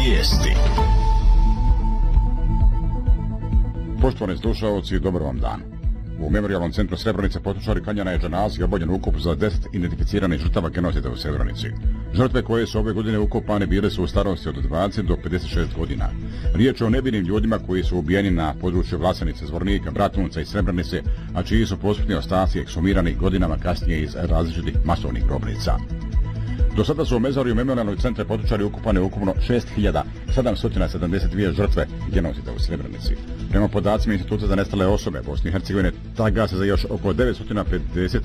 Vijesti. Poštovani slušaoci, dobar vam dan. U Memorijalnom centru Srebrenica potučari klanjana je dženaza i obavljen ukop za 10 identificiranih žrtava genocida u Srebrenici. Žrtve koje su ove godine ukopane bile su u starosti od 20 do 56 godina. Riječ je o nevinim ljudima koji su ubijeni na području Vlasenice, Zvornika, Bratunca i Srebrenice, a čiji su posmrtni ostaci ekshumirani godinama kasnije iz različitih masovnih grobnica. Do sada su u mezariju Memorijalnog centra potučari ukopane ukupno 6772 žrtve genocida u Srebrenici. Prema podacima Instituta za nestale osobe Bosne i Hercegovine, traga se za još oko 950